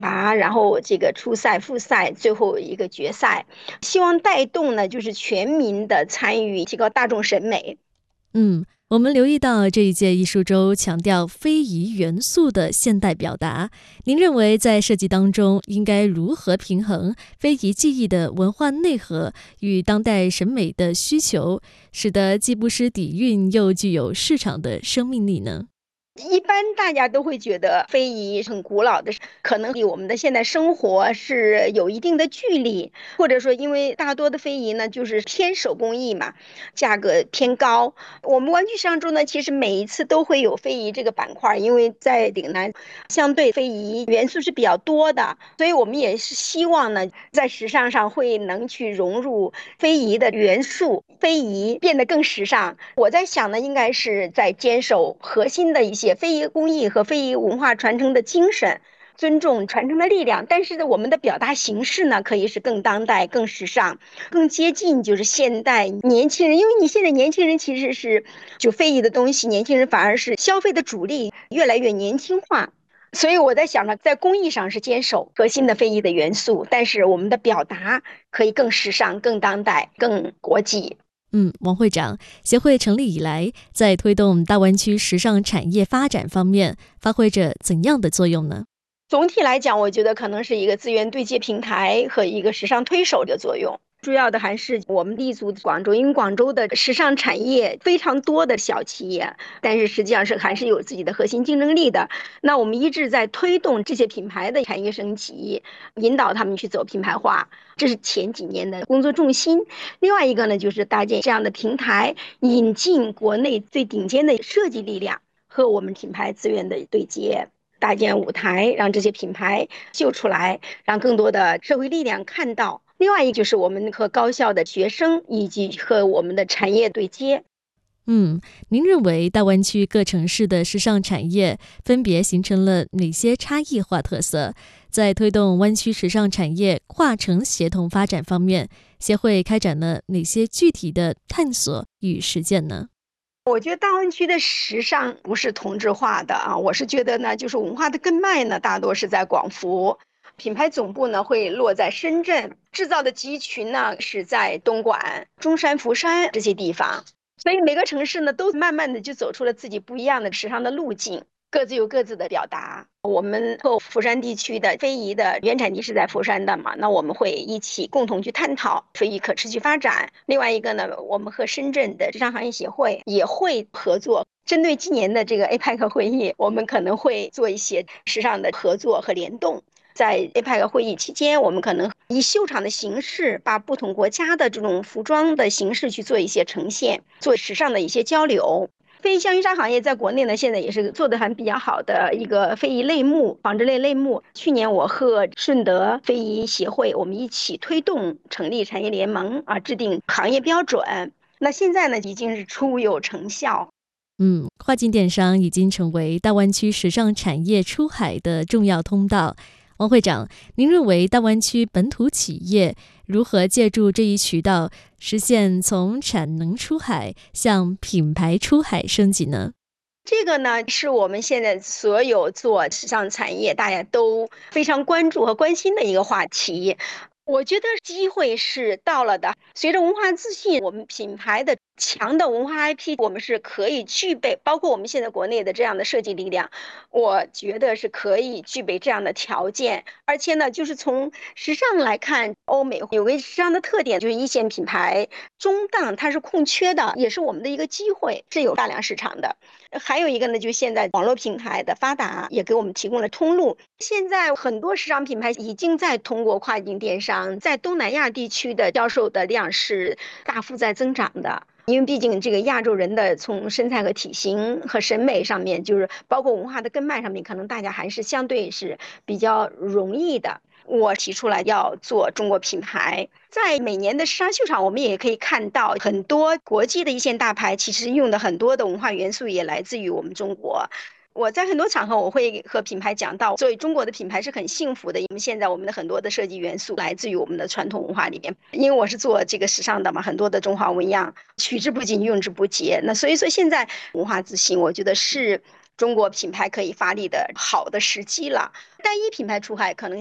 然后这个初赛、复赛，最后一个决赛，希望带动呢就是全民的参与，提高大众审美。 我们留意到这一届艺术周强调非遗元素的现代表达，您认为在设计当中应该如何平衡非遗技艺的文化内核与当代审美的需求，使得既不失底蕴又具有市场的生命力呢？ 一般大家都会觉得非遗很古老的，可能离我们的现代生活是有一定的距离，或者说因为大多的非遗呢就是偏手工艺嘛，价格偏高。我们玩具时尚周呢，其实每一次都会有非遗这个板块，因为在岭南相对非遗元素是比较多的，所以我们也是希望呢，在时尚上会能去融入非遗的元素，非遗变得更时尚。我在想呢，应该是在坚守核心的一些非遗工艺和非遗文化传承的精神，尊重传承的力量。但是呢，我们的表达形式呢，可以是更当代、更时尚、更接近就是现代年轻人。因为你现在年轻人其实是就非遗的东西，年轻人反而是消费的主力，越来越年轻化。所以我在想呢，在工艺上是坚守核心的非遗的元素，但是我们的表达可以更时尚、更当代、更国际。 王会长，协会成立以来，在推动大湾区时尚产业发展方面，发挥着怎样的作用呢？ 总体来讲，我觉得可能是一个资源对接平台和一个时尚推手的作用。主要的还是我们立足广州，因为广州的时尚产业非常多的小企业，但是实际上是还是有自己的核心竞争力的。那我们一直在推动这些品牌的产业升级，引导他们去走品牌化，这是前几年的工作重心。另外一个呢，就是搭建这样的平台，引进国内最顶尖的设计力量和我们品牌资源的对接。搭建舞台，让这些品牌秀出来，让更多的社会力量看到。另外一个就是我们和高校的学生以及和我们的产业对接。 您认为大湾区各城市的时尚产业分别形成了哪些差异化特色？在推动湾区时尚产业跨城协同发展方面，协会开展了哪些具体的探索与实践呢？ 我觉得大湾区的时尚不是同质化的啊，我是觉得呢，就是文化的根脉呢，大多是在广福，品牌总部呢会落在深圳，制造的集群呢是在东莞、中山、佛山这些地方，所以每个城市呢都慢慢的就走出了自己不一样的时尚的路径。各自有各自的表达。我们和佛山地区的非遗的原产地是在佛山的嘛，那我们会一起共同去探讨非遗可持续发展。另外一个呢，我们和深圳的时尚行业协会也会合作。针对今年的这个 APEC 会议，我们可能会做一些时尚的合作和联动。在 APEC 会议期间，我们可能以秀场的形式，把不同国家的这种服装的形式去做一些呈现，做时尚的一些交流。非遗香云纱行业在国内呢，现在也是做的还比较好的一个非遗类目、纺织类类目。去年我和顺德非遗协会，我们一起推动成立产业联盟啊，制定行业标准。那现在呢，已经是初有成效。 跨境电商已经成为大湾区时尚产业出海的重要通道。王会长，您认为大湾区本土企业如何借助这一渠道，实现从产能出海向品牌出海升级呢？ 这个呢，是我们现在所有做时尚产业大家都非常关注和关心的一个话题。我觉得机会是到了的。随着文化自信，我们品牌的强的文化 IP，我们是可以具备，包括我们现在国内的这样的设计力量，我觉得是可以具备这样的条件。而且呢，就是从时尚来看，欧美有个时尚的特点，就是一线品牌中档它是空缺的，也是我们的一个机会，是有大量市场的。还有一个呢，就是现在网络平台的发达，也给我们提供了通路。现在很多时尚品牌已经在通过跨境电商，在东南亚地区的销售的量是大幅在增长的。因为毕竟这个亚洲人的从身材和体型和审美上面，就是包括文化的根脉上面，可能大家还是相对是比较容易的。我提出来要做中国品牌，在每年的时尚秀场，我们也可以看到很多国际的一线大牌，其实用的很多的文化元素也来自于我们中国。我在很多场合我会和品牌讲到，作为中国的品牌是很幸福的，因为现在我们的很多的设计元素来自于我们的传统文化里面。因为我是做这个时尚的嘛，很多的中华纹样取之不尽用之不竭，那所以说现在文化自信我觉得是中国品牌可以发力的好的时机了。单一品牌出海可能